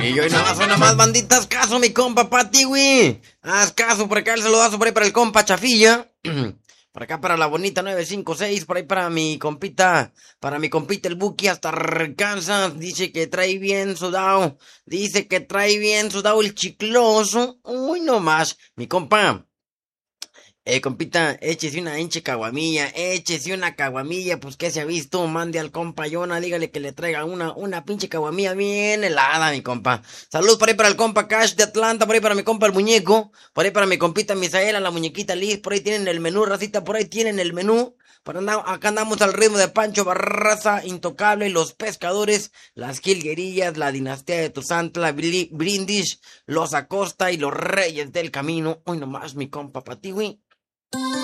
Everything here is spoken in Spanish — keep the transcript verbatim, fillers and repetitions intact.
Y hoy nada más, hoy nada más, banditas, caso mi compa Pati, güey. Haz caso, por acá el saludazo por ahí para el compa Chafilla. Por acá para la bonita nueve cinco seis, por ahí para mi compita, para mi compita el Buki hasta Arkansas. Dice que trae bien sudado, dice que trae bien sudado el chicloso. Uy, no más, mi compa. Eh, compita, échese una hinche caguamilla, échese una caguamilla, pues que se ha visto, mande al compa Yona, dígale que le traiga una, una pinche caguamilla bien helada, mi compa. Salud por ahí para el compa Cash de Atlanta, por ahí para mi compa el muñeco, por ahí para mi compita Misaela, la muñequita Liz, por ahí tienen el menú, racita, por ahí tienen el menú. Por andar, acá andamos al ritmo de Pancho Barraza, Intocable, Los Pescadores, Las Jilguerillas, La Dinastía de Tuzantla, Bli- Brindis, Los Acosta y Los Reyes del Camino. Hoy nomás, mi compa Patiwi.